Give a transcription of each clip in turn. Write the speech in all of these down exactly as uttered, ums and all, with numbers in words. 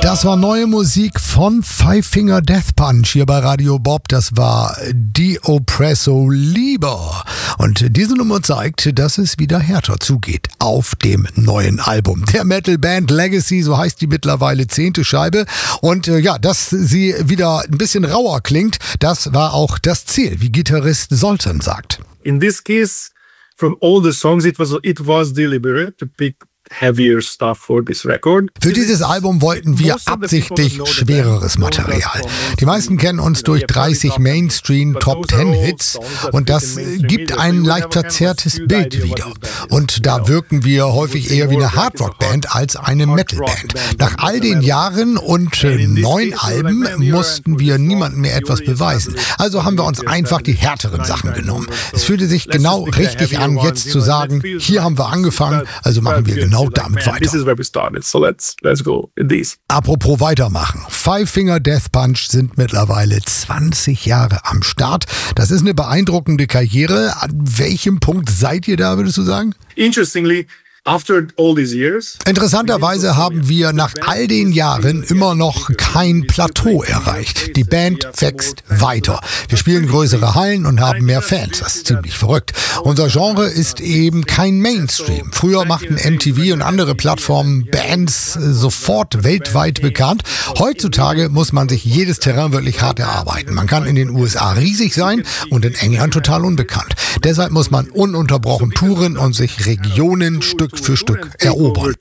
Das war neue Musik von Five Finger Death Punch hier bei Radio Bob. Das war Die Oppresso Liber. Und diese Nummer zeigt, dass es wieder härter zugeht auf dem neuen Album. Der Metal-Band Legacy, so heißt die mittlerweile zehnte Scheibe. Und äh, ja, dass sie wieder ein bisschen rauer klingt, das war auch das Ziel, wie Gitarrist Zoltan sagt. In this case, from all the songs, it was, it was deliberate to pick heavier stuff for this record. Für dieses Album wollten wir absichtlich schwereres Material. Die meisten kennen uns durch dreißig Mainstream Top Ten Hits und das gibt ein leicht verzerrtes Bild wieder. Und da wirken wir häufig eher wie eine Hardrock-Band als eine Metal-Band. Nach all den Jahren und neun Alben mussten wir niemandem mehr etwas beweisen. Also haben wir uns einfach die härteren Sachen genommen. Es fühlte sich genau richtig an, jetzt zu sagen, hier haben wir angefangen, also machen wir genau damit weiter. So let's, let's go in this. Apropos weitermachen. Five Finger Death Punch sind mittlerweile zwanzig Jahre am Start. Das ist eine beeindruckende Karriere. An welchem Punkt seid ihr da, würdest du sagen? Interestingly, after all these years, Interessanterweise haben wir nach all den Jahren immer noch kein Plateau erreicht. Die Band wächst weiter. Wir spielen größere Hallen und haben mehr Fans. Das ist ziemlich verrückt. Unser Genre ist eben kein Mainstream. Früher machten M T V und andere Plattformen Bands sofort weltweit bekannt. Heutzutage muss man sich jedes Terrain wirklich hart erarbeiten. Man kann in den U S A riesig sein und in England total unbekannt. Deshalb muss man ununterbrochen touren und sich Regionen Stück für Stück erobern.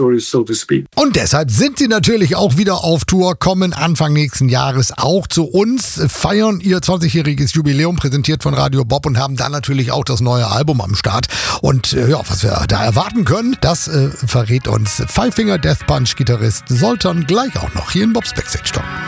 Und deshalb sind sie natürlich auch wieder auf Tour, kommen Anfang nächsten Jahres auch zu uns, feiern ihr zwanzigjähriges Jubiläum, präsentiert von Radio Bob und haben dann natürlich auch das neue Album am Start. Und äh, ja, was wir da erwarten können, das äh, verrät uns Five Finger Death Punch Gitarrist Zoltan gleich auch noch hier in Bobs Backstage Talk.